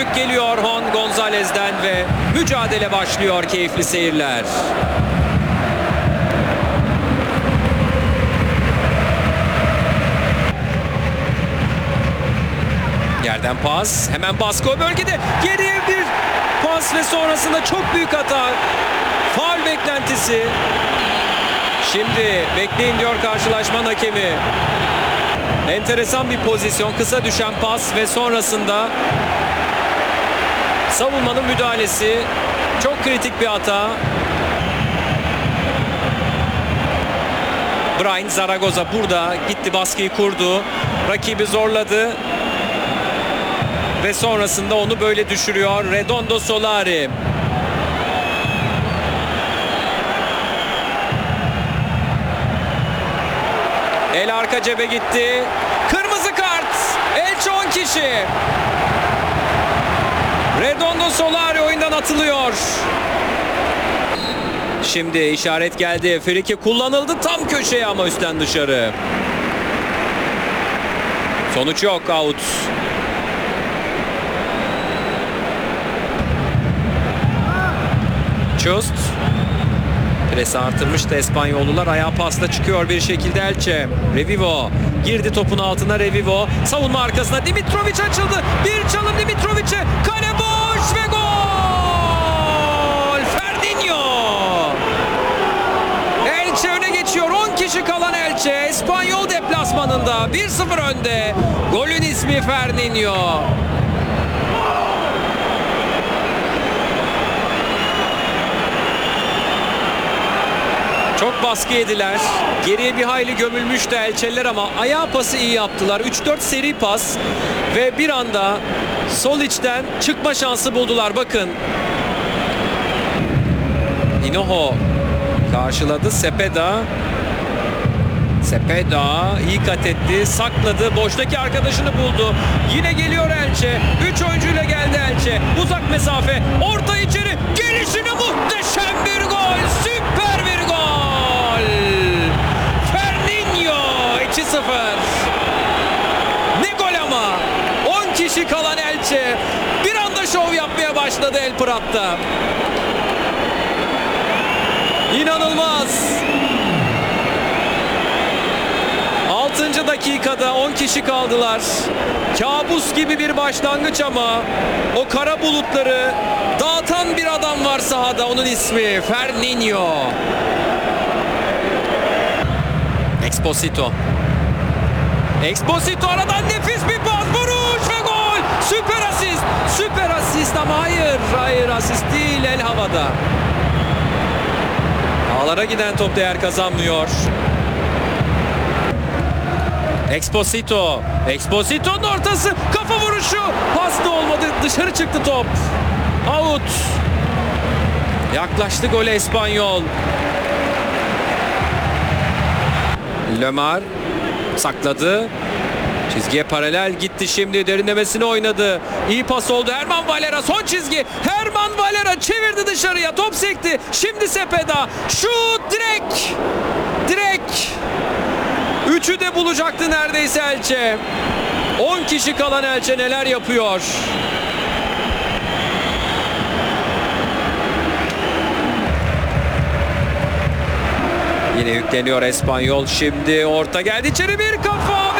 top geliyor Juan Gonzalez'den ve mücadele başlıyor. Keyifli seyirler. Yerden pas. Hemen baskı o bölgede. Geriye bir pas ve sonrasında çok büyük hata. Faul beklentisi. Şimdi bekleyin diyor karşılaşmanın hakemi. Enteresan bir pozisyon. Kısa düşen pas ve sonrasında savunmanın müdahalesi. Çok kritik bir hata. Brian Zaragoza burada gitti, baskıyı kurdu. Rakibi zorladı. Ve sonrasında onu böyle düşürüyor Redondo Solari. El arka cebe gitti. Kırmızı kart. Elche 10 kişi. Redondo Solari oyundan atılıyor. Şimdi işaret geldi. Friki kullanıldı tam köşeye ama üstten dışarı. Sonuç yok, out. Just. Presi artırmıştı Espanyollular. Ayağa pasla çıkıyor bir şekilde Elche. Revivo girdi topun altına. Revivo savunma arkasına. Dimitrovic açıldı. Bir çalım Dimitrovic'e. Kale boş ve gol! Ferdinand. Elche öne geçiyor. 10 kişi kalan Elche. Espanyol deplasmanında 1-0 önde. Golün ismi Ferdinand. Çok baskı yediler. Geriye bir hayli gömülmüştü Elçeliler ama ayağı pası iyi yaptılar. 3-4 seri pas ve bir anda sol içten çıkma şansı buldular. Bakın. Hinojo karşıladı. Sepeda iyi kat etti. Sakladı. Boştaki arkadaşını buldu. Yine geliyor Elche. 3 oyuncuyla geldi Elche. Uzak mesafe. Orta içeri. Gelişine muhteşem bir gol. Süper bir gol. Ferdinand 2-0. Ne gol ama. 10 kişi kalan Elche bir anda şov yapmaya başladı El Prat'ta. İnanılmaz. 6. dakikada 10 kişi kaldılar. Kabus gibi bir başlangıç ama o kara bulutları dağıtan bir adam var sahada. Onun ismi Ferdinand. Exposito aradan nefis bir pas, vuruş ve gol. Süper asist ama hayır asist değil, el havada. Ağlara giden top değer kazanmıyor. Exposito'nun ortası, kafa vuruşu, pas da olmadı, dışarı çıktı top. Out. Yaklaştı gole Espanyol. Lemar sakladı. Çizgiye paralel gitti, şimdi derinlemesine oynadı. İyi pas oldu. Herman Valera son çizgi. Herman Valera çevirdi dışarıya. Top sekti. Şimdi Sepeda. Şut, direkt. Üçü de bulacaktı neredeyse Elche. 10 kişi kalan Elche neler yapıyor? Yine yükleniyor Espanyol. Şimdi orta geldi, içeri bir kafa